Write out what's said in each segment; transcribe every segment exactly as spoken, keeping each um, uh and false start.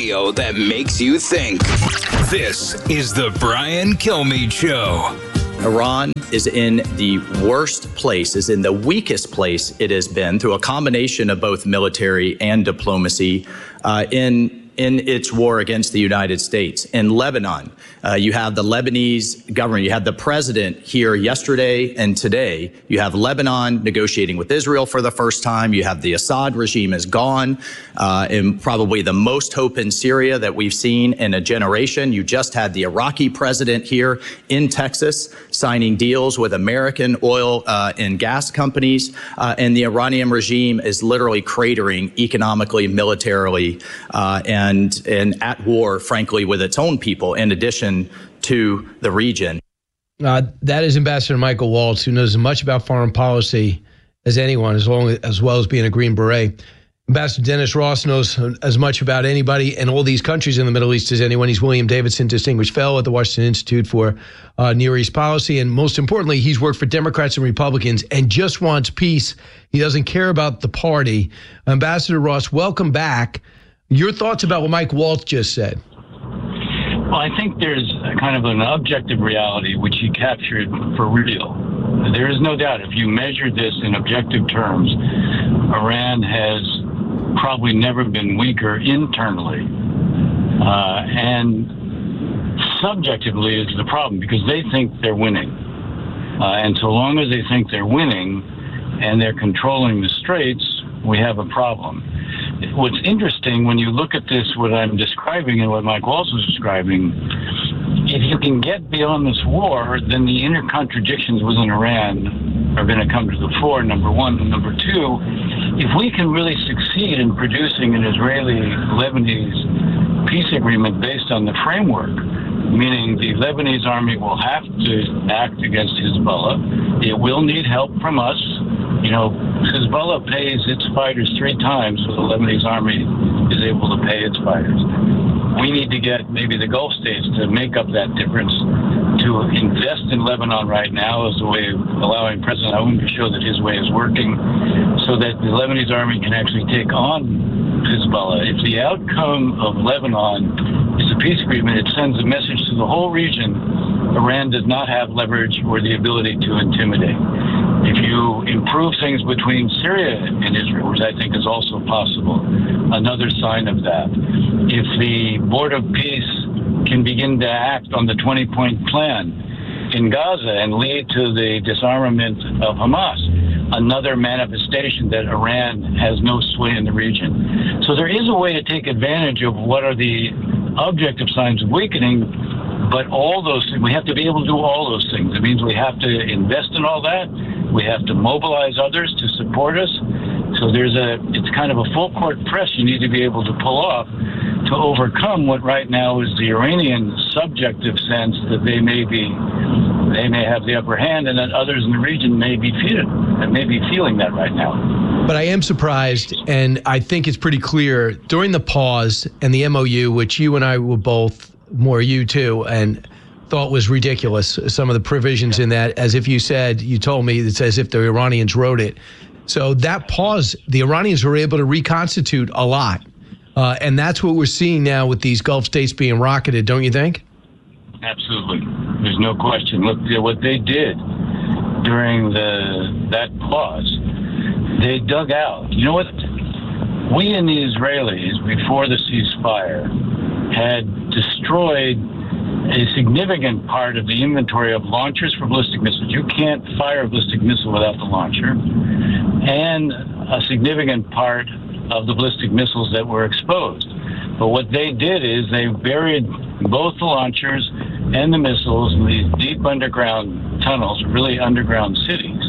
radio that makes you think. This is the Brian Kilmeade Show. Iran is in the worst place, is in the weakest place it has been through a combination of both military and diplomacy uh, in in its war against the United States. In Lebanon, uh, you have the Lebanese government. You had the president here yesterday and today. You have Lebanon negotiating with Israel for the first time. You have the Assad regime is gone, uh, and probably the most hope in Syria that we've seen in a generation. You just had the Iraqi president here in Texas signing deals with American oil uh, and gas companies, uh, and the Iranian regime is literally cratering economically, militarily, uh, and And, and at war, frankly, with its own people, in addition to the region. Uh, that is Ambassador Michael Waltz, who knows as much about foreign policy as anyone, as, long, as well as being a Green Beret. Ambassador Dennis Ross knows as much about anybody and all these countries in the Middle East as anyone. He's William Davidson Distinguished Fellow at the Washington Institute for uh, Near East Policy. And most importantly, he's worked for Democrats and Republicans and just wants peace. He doesn't care about the party. Ambassador Ross, welcome back. Your thoughts about what Mike Waltz just said? Well, I think there's a kind of an objective reality which he captured for real. There is no doubt, if you measure this in objective terms, Iran has probably never been weaker internally. Uh, and subjectively is the problem, because they think they're winning. Uh, and so long as they think they're winning and they're controlling the straits, we have a problem. What's interesting when you look at this, what I'm describing and what Mike Waltz was describing, if you can get beyond this war, then the inner contradictions within Iran are going to come to the fore, number one. And number two, if we can really succeed in producing an Israeli-Lebanese peace agreement based on the framework, meaning the Lebanese army will have to act against Hezbollah, it will need help from us. You know, Hezbollah pays its fighters three times what the Lebanese army is able to pay its fighters. We need to get maybe the Gulf states to make up that difference, to invest in Lebanon right now as a way of allowing President Aoun to show that his way is working, so that the Lebanese army can actually take on Hezbollah. If the outcome of Lebanon is a peace agreement, it sends a message to the whole region: Iran does not have leverage or the ability to intimidate. If you improve things between Syria and Israel, which I think is also possible, another sign of that. If the Board of Peace can begin to act on the twenty-point plan in Gaza and lead to the disarmament of Hamas, another manifestation that Iran has no sway in the region. So there is a way to take advantage of what are the objective signs of weakening, but all those things, we have to be able to do all those things. It means we have to invest in all that. We have to mobilize others to support us. So there's a, it's kind of a full court press you need to be able to pull off to overcome what right now is the Iranian subjective sense that they may be, they may have the upper hand, and that others in the region may be feeling, may be feeling that right now. But I am surprised, and I think it's pretty clear during the pause and the M O U, which you and I were both, more you too, and thought was ridiculous, some of the provisions in that, as if you said, you told me it's as if the Iranians wrote it. So that pause, the Iranians were able to reconstitute a lot. Uh, and that's what we're seeing now with these Gulf states being rocketed, don't you think? Absolutely. There's no question. Look, what they did during the that pause, they dug out. You know what? We and the Israelis, before the ceasefire, had destroyed a significant part of the inventory of launchers for ballistic missiles. You can't fire a ballistic missile without the launcher. And a significant part of the ballistic missiles that were exposed. But what they did is they buried both the launchers and the missiles in these deep underground tunnels, really underground cities.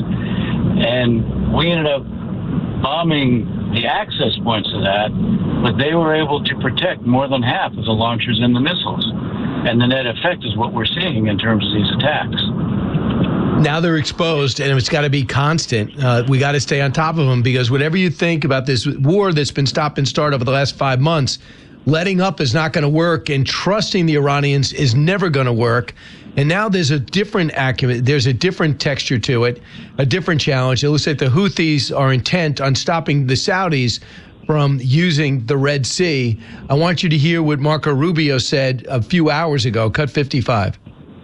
And we ended up bombing the access points to that, but they were able to protect more than half of the launchers and the missiles. And the net effect is what we're seeing in terms of these attacks. Now they're exposed, and it's got to be constant. Uh, we got to stay on top of them, because whatever you think about this war that's been stop and start over the last five months, letting up is not going to work, and trusting the Iranians is never going to work. And now there's a different acumen, there's a different texture to it, a different challenge. It looks like the Houthis are intent on stopping the Saudis from using the Red Sea. I want you to hear what Marco Rubio said a few hours ago. Cut fifty-five.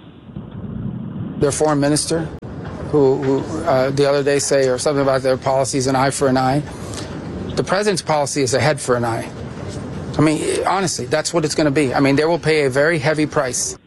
Their foreign minister, who, who uh, the other day say or something about their policy is an eye for an eye. The president's policy is a head for an eye. I mean, honestly, that's what it's going to be. I mean, they will pay a very heavy price.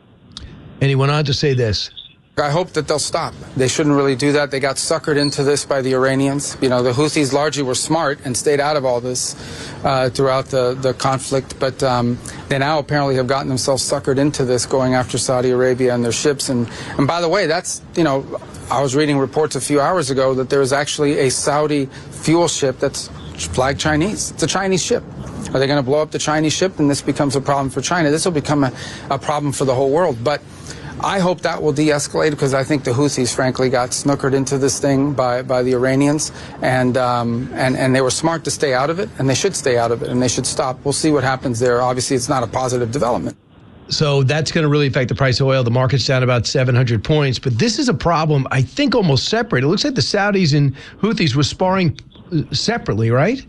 And he went on to say this. I hope that they'll stop. They shouldn't really do that. They got suckered into this by the Iranians. You know, the Houthis largely were smart and stayed out of all this uh, throughout the, the conflict. But um, they now apparently have gotten themselves suckered into this, going after Saudi Arabia and their ships. And, and by the way, that's, you know, I was reading reports a few hours ago that there is actually a Saudi fuel ship that's flagged Chinese. It's a Chinese ship. Are they going to blow up the Chinese ship and this becomes a problem for China? This will become a, a problem for the whole world. But I hope that will de-escalate, because I think the Houthis, frankly, got snookered into this thing by, by the Iranians, and, um, and, and they were smart to stay out of it, and they should stay out of it, and they should stop. We'll see what happens there. Obviously, it's not a positive development. So that's going to really affect the price of oil. The market's down about seven hundred points, but this is a problem, I think, almost separate. It looks like the Saudis and Houthis were sparring separately, right?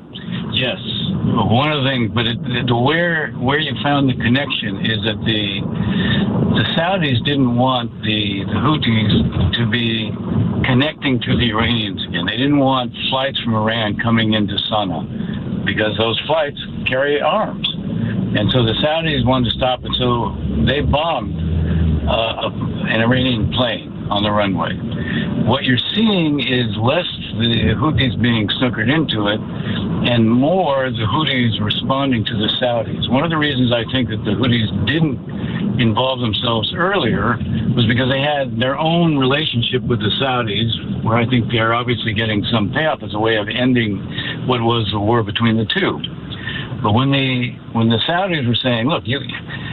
Yes. One of the things, but it, the, where where you found the connection is that the the Saudis didn't want the, the Houthis to be connecting to the Iranians again. They didn't want flights from Iran coming into Sana'a, because those flights carry arms. And so the Saudis wanted to stop it, so they bombed uh, an Iranian plane on the runway. What you're seeing is less the Houthis being snookered into it, and more the Houthis responding to the Saudis. One of the reasons I think that the Houthis didn't involve themselves earlier was because they had their own relationship with the Saudis, where I think they're obviously getting some payoff as a way of ending what was the war between the two. But when the when the Saudis were saying, look, you,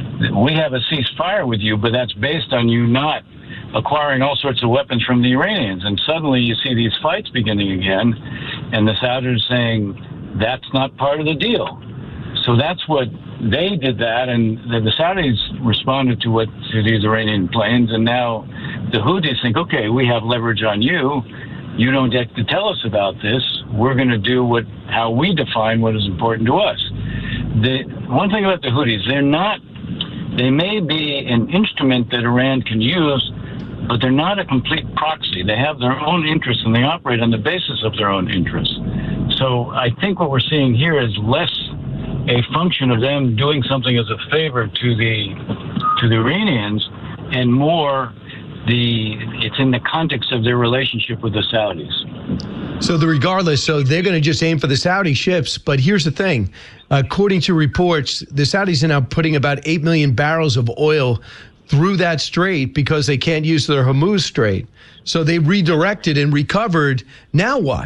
we have a ceasefire with you, but that's based on you not acquiring all sorts of weapons from the Iranians, and suddenly you see these fights beginning again, and the Saudis are saying that's not part of the deal. So that's what they did that, and the, the Saudis responded to what to these Iranian planes, and now the Houthis think, okay, we have leverage on you. You don't get to tell us about this. We're going to do what how we define what is important to us. The one thing about the Houthis, they're not. They may be an instrument that Iran can use, but they're not a complete proxy. They have their own interests, and they operate on the basis of their own interests. So I think what we're seeing here is less a function of them doing something as a favor to the to the Iranians, and more the it's in the context of their relationship with the Saudis. So the regardless, so they're going to just aim for the Saudi ships. But here's the thing. According to reports, the Saudis are now putting about eight million barrels of oil through that strait because they can't use their Hormuz Strait. So they redirected and recovered. Now what?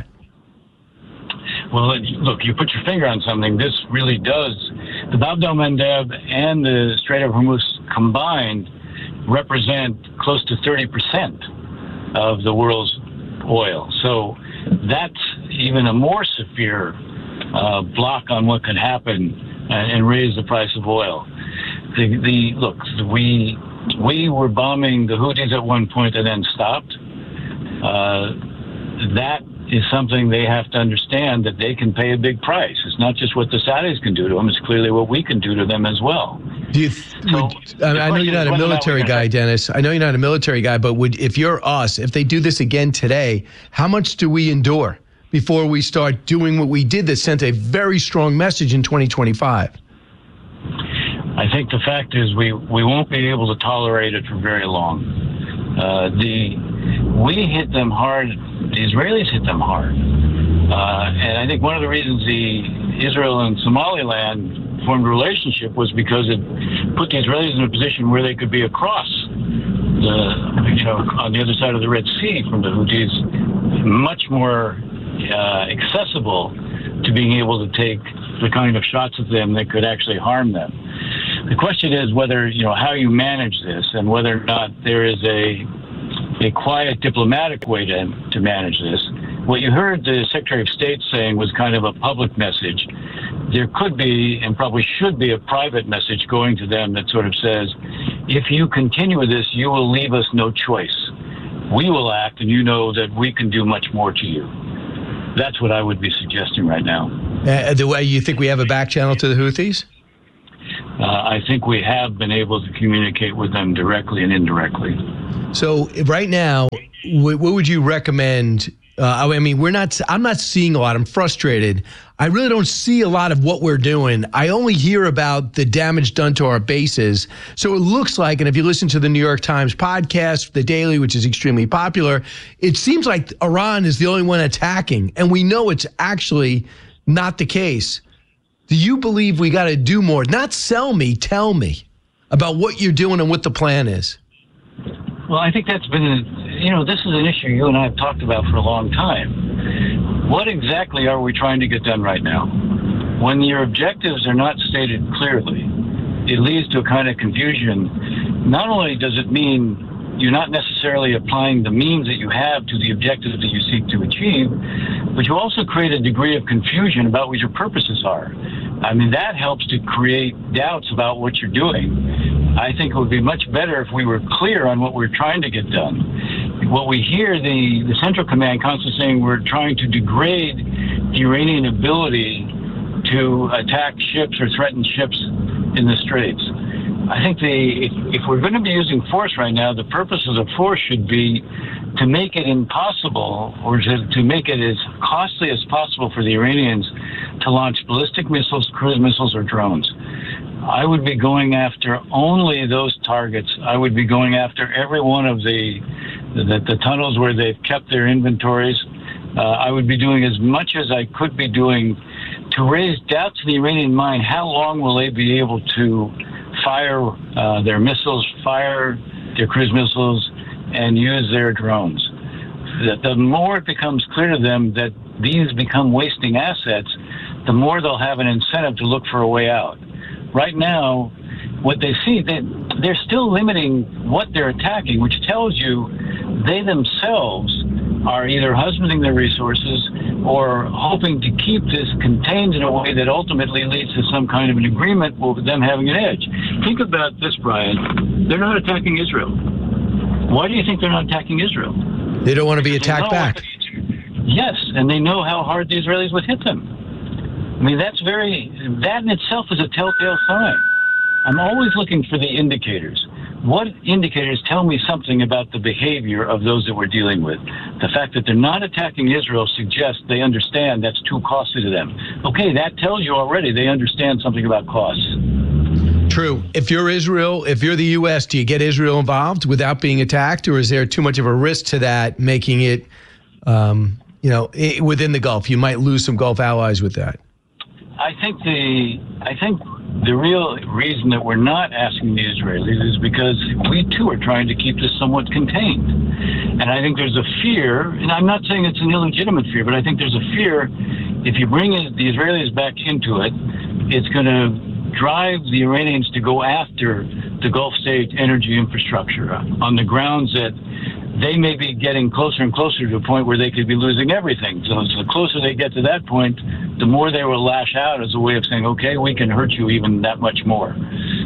Well, look, you put your finger on something. This really does. The Bab el-Mandeb and the Strait of Hormuz combined represent close to thirty percent of the world's oil. So that's even a more severe uh, block on what could happen and, and raise the price of oil. The, the look, we we were bombing the Houthis at one point and then stopped. Uh, that is something they have to understand, that they can pay a big price. It's not just what the Saudis can do to them, it's clearly what we can do to them as well. Do you th- so would, I, mean, I know you're not a military guy, Dennis. I know you're not a military guy, but would if you're us, if they do this again today, how much do we endure before we start doing what we did that sent a very strong message in twenty twenty-five? I think the fact is we, we won't be able to tolerate it for very long. Uh, the we hit them hard. The Israelis hit them hard, uh, and I think one of the reasons the Israel and Somaliland formed a relationship was because it put the Israelis in a position where they could be across the, you know, on the other side of the Red Sea from the Houthis, much more uh, accessible to being able to take the kind of shots at them that could actually harm them. The question is whether, you know, how you manage this, and whether or not there is a a quiet diplomatic way to, to manage this. What you heard the Secretary of State saying was kind of a public message. There could be, and probably should be, a private message going to them that sort of says, if you continue with this, you will leave us no choice. We will act, and you know that we can do much more to you. That's what I would be suggesting right now. Uh, the way you think we have a back channel to the Houthis? Uh, I think we have been able to communicate with them directly and indirectly. So right now, what, what would you recommend? Uh, I mean, we're not. I'm not seeing a lot. I'm frustrated. I really don't see a lot of what we're doing. I only hear about the damage done to our bases. So it looks like, and if you listen to the New York Times podcast, The Daily, which is extremely popular, it seems like Iran is the only one attacking, and we know it's actually not the case. Do you believe we got to do more? Not sell me, tell me about what you're doing and what the plan is. Well, I think that's been, a, you know, this is an issue you and I have talked about for a long time. What exactly are we trying to get done right now? When your objectives are not stated clearly, it leads to a kind of confusion. Not only does it mean you're not necessarily applying the means that you have to the objectives that you seek to achieve, but you also create a degree of confusion about what your purposes are. I mean, that helps to create doubts about what you're doing. I think it would be much better if we were clear on what we're trying to get done. What we hear the, the Central Command constantly saying we're trying to degrade the Iranian ability to attack ships or threaten ships in the Straits. I think the if, if we're going to be using force right now, the purposes of force should be to make it impossible or to, to make it as costly as possible for the Iranians to launch ballistic missiles, cruise missiles, or drones. I would be going after only those targets. I would be going after every one of the the, the tunnels where they've kept their inventories. Uh, I would be doing as much as I could be doing to raise doubt to the Iranian mind. How long will they be able to fire uh, their missiles, fire their cruise missiles, and use their drones? That the more it becomes clear to them that these become wasting assets, the more they'll have an incentive to look for a way out. Right now, what they see, they, they're still limiting what they're attacking, which tells you they themselves are either husbanding their resources or hoping to keep this contained in a way that ultimately leads to some kind of an agreement with them having an edge. Think about this, Brian. They're not attacking Israel. Why do you think they're not attacking Israel? They don't want to be attacked back. Yes, and they know how hard the Israelis would hit them. I mean, that's very, that in itself is a telltale sign. I'm always looking for the indicators. What indicators tell me something about the behavior of those that we're dealing with? The fact that they're not attacking Israel suggests they understand that's too costly to them. Okay, that tells you already they understand something about costs. True. If you're Israel, if you're the U S, do you get Israel involved without being attacked, or is there too much of a risk to that, making it, um, you know, it, within the Gulf? You might lose some Gulf allies with that. I think the I think the real reason that we're not asking the Israelis is because we too are trying to keep this somewhat contained. And I think there's a fear, and I'm not saying it's an illegitimate fear, but I think there's a fear if you bring the Israelis back into it, it's going to drive the Iranians to go after the Gulf state energy infrastructure on the grounds that they may be getting closer and closer to a point where they could be losing everything. So, so the closer they get to that point, the more they will lash out as a way of saying, okay, we can hurt you even that much more.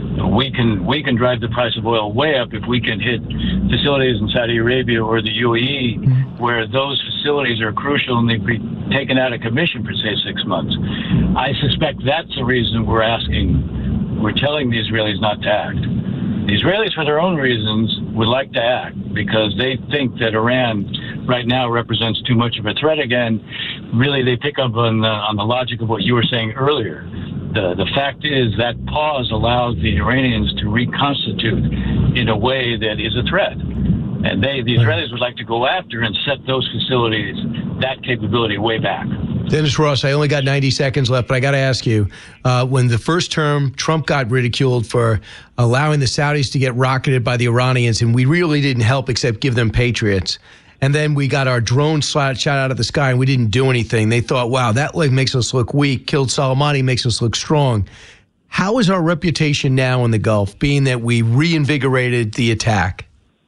We can we can drive the price of oil way up if we can hit facilities in Saudi Arabia or the U A E where those facilities are crucial and they've been taken out of commission for, say, six months. I suspect that's the reason we're asking, we're telling the Israelis not to act. The Israelis, for their own reasons, would like to act because they think that Iran right now represents too much of a threat again. Really, they pick up on the, on the logic of what you were saying earlier. The, the fact is that pause allows the Iranians to reconstitute in a way that is a threat. And they, the Israelis would like to go after and set those facilities, that capability way back. Dennis Ross, I only got ninety seconds left, but I got to ask you, uh, when the first term, Trump got ridiculed for allowing the Saudis to get rocketed by the Iranians, and we really didn't help except give them Patriots. And then we got our drone shot out of the sky, and we didn't do anything. They thought, wow, that like makes us look weak. Killed Soleimani makes us look strong. How is our reputation now in the Gulf, being that we reinvigorated the attack?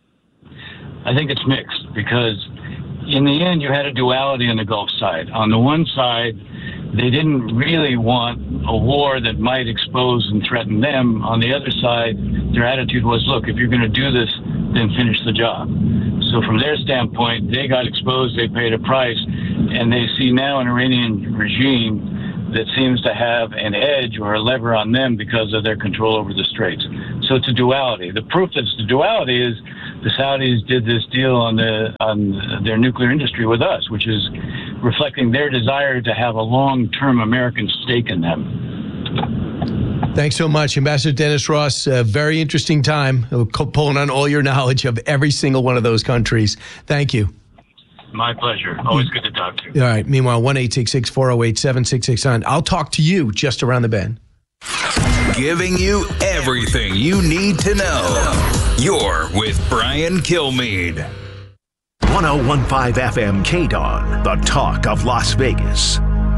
I think it's mixed because in the end, you had a duality on the Gulf side. On the one side, they didn't really want a war that might expose and threaten them. On the other side, their attitude was, look, if you're going to do this, then finish the job. So from their standpoint, they got exposed, they paid a price, and they see now an Iranian regime that seems to have an edge or a lever on them because of their control over the straits. So it's a duality. The proof that it's a duality is the Saudis did this deal on the on their nuclear industry with us, which is reflecting their desire to have a long-term American stake in them. Thanks so much, Ambassador Dennis Ross. A very interesting time pulling on all your knowledge of every single one of those countries. Thank you. My pleasure. Always good to talk to you. All right. Meanwhile, one eight six six, four oh eight, seven six six nine. I'll talk to you just around the bend. Giving you everything you need to know. You're with Brian Kilmeade. one oh one point five F M K D O N, the talk of Las Vegas.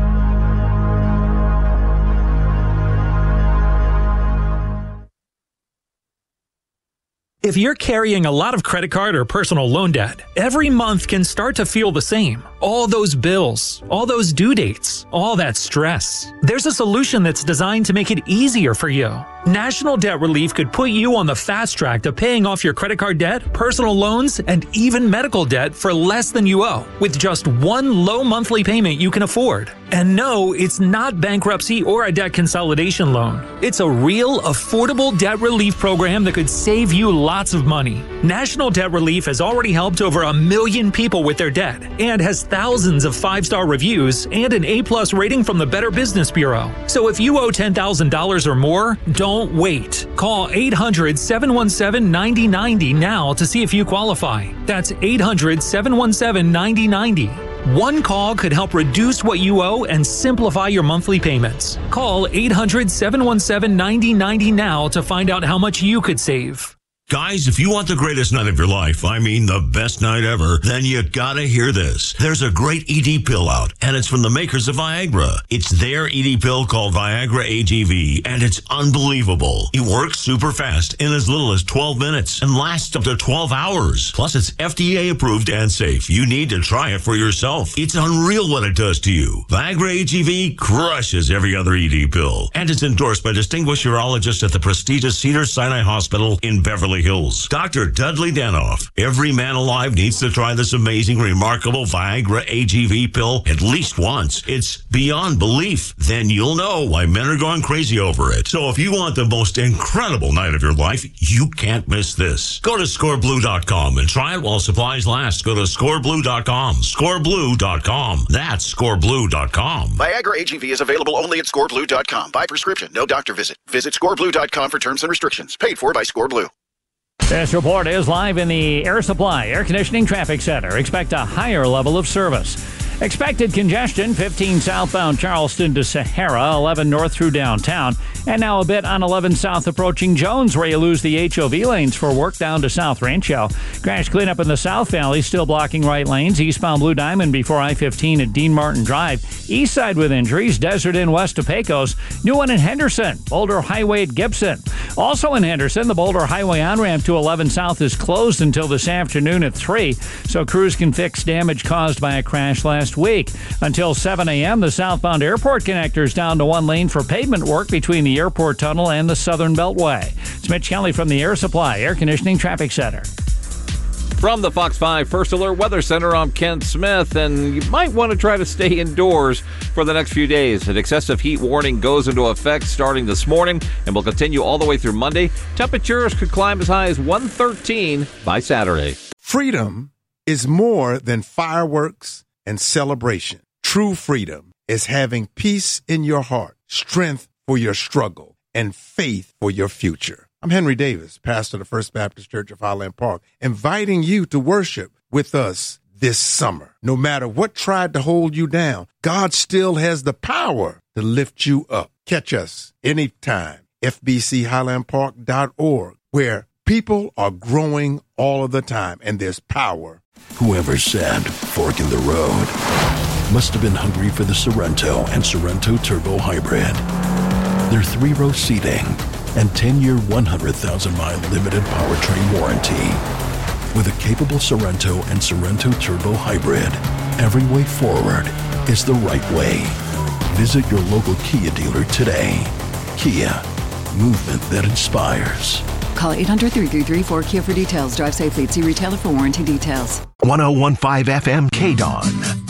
If you're carrying a lot of credit card or personal loan debt, every month can start to feel the same. All those bills, all those due dates, all that stress. There's a solution that's designed to make it easier for you. National Debt Relief could put you on the fast track to paying off your credit card debt, personal loans, and even medical debt for less than you owe, with just one low monthly payment you can afford. And no, it's not bankruptcy or a debt consolidation loan. It's a real, affordable debt relief program that could save you lots of money. National Debt Relief has already helped over a million people with their debt and has thousands of five-star reviews and an A-plus rating from the Better Business Bureau. So if you owe ten thousand dollars or more, don't Don't wait. Call eight hundred, seven one seven, nine oh nine oh now to see if you qualify. That's eight hundred, seven one seven, nine oh nine oh. One call could help reduce what you owe and simplify your monthly payments. Call eight hundred, seven one seven, nine oh nine oh now to find out how much you could save. Guys, if you want the greatest night of your life, I mean the best night ever, then you gotta hear this. There's a great E D pill out, and it's from the makers of Viagra. It's their E D pill called Viagra A G V, and it's unbelievable. It works super fast in as little as twelve minutes and lasts up to twelve hours. Plus, it's F D A approved and safe. You need to try it for yourself. It's unreal what it does to you. Viagra A G V crushes every other E D pill, and it's endorsed by distinguished urologists at the prestigious Cedars-Sinai Hospital in Beverly Hills. Doctor Dudley Danoff. Every man alive needs to try this amazing, remarkable Viagra A G V pill at least once. It's beyond belief. Then you'll know why men are going crazy over it. So if you want the most incredible night of your life, you can't miss this. Go to score blue dot com and try it while supplies last. Go to score blue dot com. score blue dot com. That's score blue dot com. Viagra A G V is available only at score blue dot com. By prescription, no doctor visit. Visit score blue dot com for terms and restrictions. Paid for by ScoreBlue. This report is live in the Air Supply Air Conditioning Traffic Center. Expect a higher level of service. Expected congestion, fifteen southbound Charleston to Sahara, eleven north through downtown, and now a bit on eleven south approaching Jones, where you lose the H O V lanes for work down to South Rancho. Crash cleanup in the South Valley, still blocking right lanes, eastbound Blue Diamond before I fifteen at Dean Martin Drive. East side with injuries, Desert Inn west of Pecos. New one in Henderson, Boulder Highway at Gibson. Also in Henderson, the Boulder Highway on-ramp to eleven south is closed until this afternoon at three, so crews can fix damage caused by a crash last week. Until seven a.m., the southbound airport connector is down to one lane for pavement work between the airport tunnel and the Southern Beltway. It's Mitch Kelly from the Air Supply Air Conditioning Traffic Center. From the Fox five First Alert Weather Center, I'm Ken Smith, and you might want to try to stay indoors for the next few days. An excessive heat warning goes into effect starting this morning and will continue all the way through Monday. Temperatures could climb as high as one thirteen by Saturday. Freedom is more than fireworks and celebration. True freedom is having peace in your heart, strength for your struggle, and faith for your future. I'm Henry Davis, pastor of the First Baptist Church of Highland Park, inviting you to worship with us this summer. No matter what tried to hold you down, God still has the power to lift you up. Catch us anytime. F B C highland park dot org, where people are growing all of the time, and there's power. Whoever said fork in the road must have been hungry for the Sorrento and Sorrento Turbo Hybrid. Their three-row seating and ten-year, one hundred thousand mile limited powertrain warranty. With a capable Sorrento and Sorrento Turbo Hybrid, every way forward is the right way. Visit your local Kia dealer today. Kia, movement that inspires. Call eight hundred, three three three, four Kia for details. Drive safely. See retailer for warranty details. one oh one point five F M K D O N.